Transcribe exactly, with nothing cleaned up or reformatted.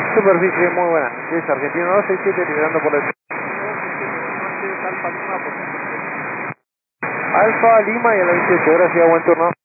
Superficie muy buena. Es Argentino dos seis siete liberando por el... Alfa Lima y a la veintiocho, gracias, buen turno.